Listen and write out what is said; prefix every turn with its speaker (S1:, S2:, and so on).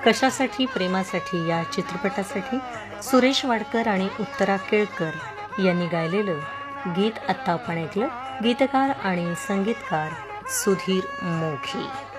S1: कशासाठी प्रेमासाठी या चित्रपटासाठी सुरेश वाडकर आणि उत्तरा केळकर यांनी गायलेलं गीत आत्ता आपण ऐकलं. गीतकार आणि संगीतकार सुधीर मोघी.